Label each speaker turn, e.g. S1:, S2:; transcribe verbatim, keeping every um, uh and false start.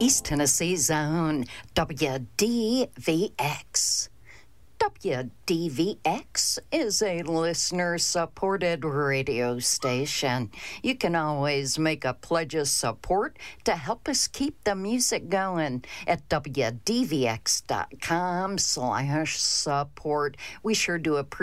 S1: East Tennessee's own W D V X. W D V X is a listener-supported radio station. You can always make a pledge of support to help us keep the music going at W D V X dot com slash support. We sure do appreciate